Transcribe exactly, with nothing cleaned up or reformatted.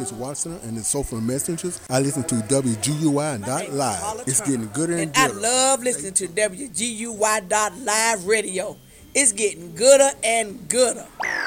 Curtis Watson and the Soulful Messengers. I listen to W G U I dot live. It's getting gooder and And I gooder. love listening to W G U Y dot live radio. It's getting gooder and gooder.